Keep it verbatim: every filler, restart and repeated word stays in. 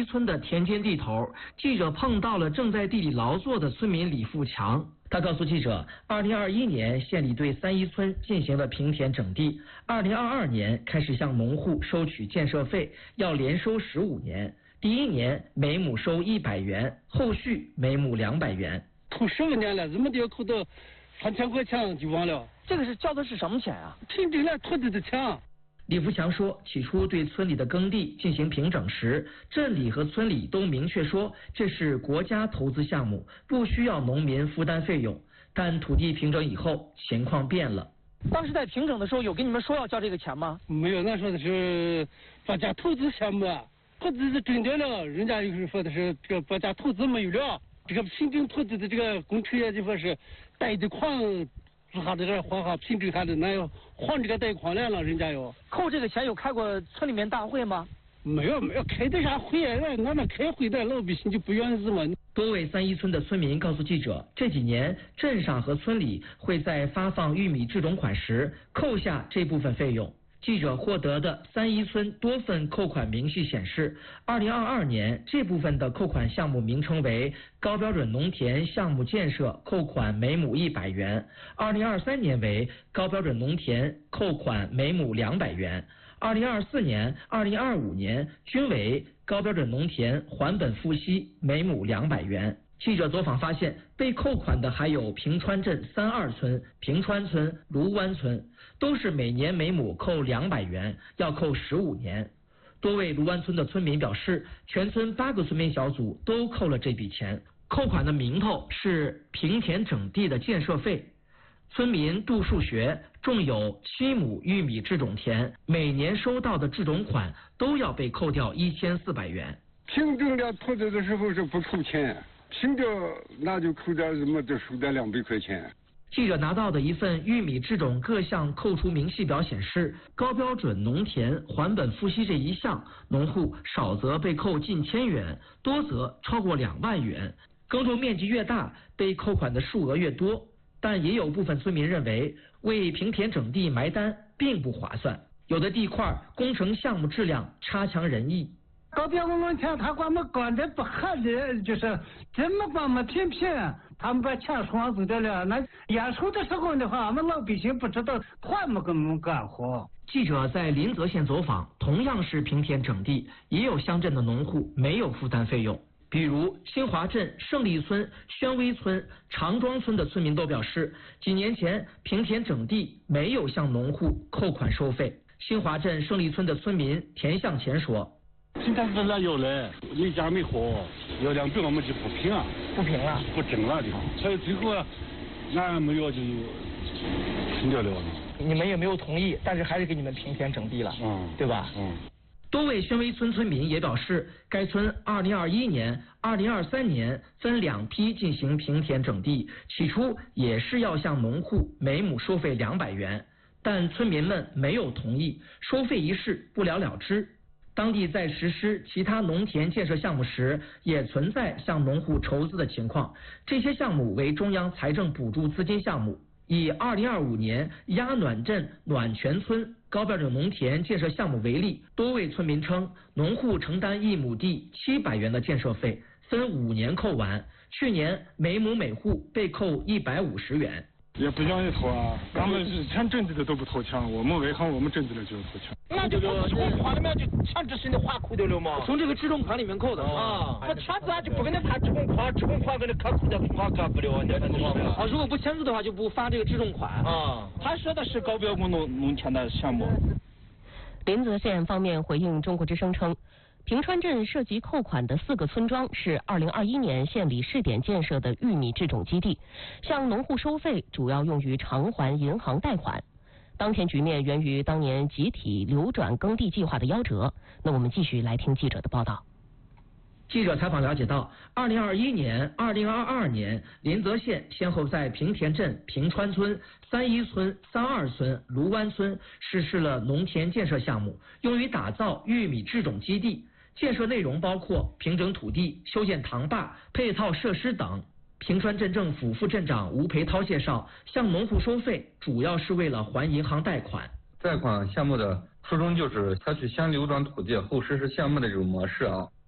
村的田间地头，记者碰到了正在地里劳作的村民李富强。他告诉记者，二零二一年县里对三一村进行了平田整地，二零二二年开始向农户收取建设费，要连收十五年。第一年每亩收一百元，后续每亩两百元。 扣十五年了，怎么就要扣到三千块钱就忘了？ 这个是交的是什么钱啊？ 平整了土地的钱。 李富强说，起初对村里的耕地进行平整时，镇里和村里都明确说这是国家投资项目，不需要农民负担费用。但土地平整以后，情况变了。当时在平整的时候，有跟你们说要交这个钱吗？ 没有，那说的是国家投资项目，土地是整掉了，人家又是说的是这个国家投资没有了，这个平整土地的这个工程也就说是贷的款。做下这个还好平整下的，那要还这个贷款来了，人家要扣这个钱。有开过村里面大会吗？ 没有没有开的啥会啊？俺们开会的老百姓就不愿意嘛。 多位三一村的村民告诉记者，这几年镇上和村里会在发放玉米制种款时扣下这部分费用。记者获得的三一村多份扣款明细显示，二零二二年这部分的扣款项目名称为高标准农田项目建设，扣款每亩一百元；二零二三年为高标准农田，扣款每亩两百元；二零二四年、二零二五年均为高标准农田还本付息，每亩两百元。记者走访发现，被扣款的还有平川镇三二村、平川村、卢湾村，都是每年每亩扣两百元，要扣十五年。多位卢湾村的村民表示，全村八个村民小组都扣了这笔钱，扣款的名头是平田整地的建设费。村民杜树学种有七亩玉米制种田，每年收到的制种款都要被扣掉一千四百元。 平整了土地的时候是不扣钱。平掉那就扣掉什么，就收掉两百块钱。 记者拿到的一份玉米制种各项扣除明细表显示，高标准农田还本付息这一项，农户少则被扣近千元，多则超过两万元。耕种面积越大，被扣款的数额越多。但也有部分村民认为，为平田整地埋单并不划算，有的地块工程项目质量差强人意。 高标准农田他管我们管的不合理，就是怎么管我们平平，他们把钱双走掉了。那验收的时候的话，我们老百姓不知道还没给我们干活。 记者在临泽县走访，同样是平田整地，也有乡镇的农户没有负担费用。比如新华镇胜利村、宣威村、长庄村的村民都表示，几年前平田整地没有向农户扣款收费。新华镇胜利村的村民田向前说， 现在是那有了，一家没活，有两边我们就不平啊， 不平了， 不整了的，所以最后啊，俺没有就停掉了。 你们也没有同意，但是还是给你们平田整地了，嗯，对吧？ 嗯。 多位宣威村村民也表示，该村二零二一年、二零二三年分两批进行平田整地，起初也是要向农户每亩收费两百元，但村民们没有同意，收费一事不了了之。当地在实施其他农田建设项目时，也存在向农户筹资的情况。这些项目为中央财政补助资金项目。以二零二五年鸭暖镇暖泉村高标准农田建设项目为例，多位村民称，农户承担一亩地七百元的建设费，分五年扣完，去年每亩每户被扣一百五十元。 也不愿意投啊，他们是全镇子的都不投钱，我们为何我们镇子的就投钱？ 那就从制种款里面就强制性的划扣掉了嘛， 从这个制种款里面扣的啊。他签字啊就不给你发制种款，制种款给你开扣掉，款干不了，你看懂吗？ 啊，如果不签字的话就不发这个制种款啊。他说的是高标准农农田的项目。 临泽县方面回应中国之声称，平川镇涉及扣款的四个村庄是二零二一年县里试点建设的玉米制种基地，向农户收费主要用于偿还银行贷款。当前局面源于当年集体流转耕地计划的夭折。那我们继续来听记者的报道。 记者采访了解到，二零二一年、二零二二年，临泽县先后在平田镇、平川村、三一村、三二村、卢湾村实施了农田建设项目，用于打造玉米制种基地。建设内容包括平整土地、修建塘坝、配套设施等。平川镇政府副镇长吴培涛介绍，向农户收费主要是为了还银行贷款。 贷款项目的初衷就是采取先流转土地后实施项目的这种模式啊，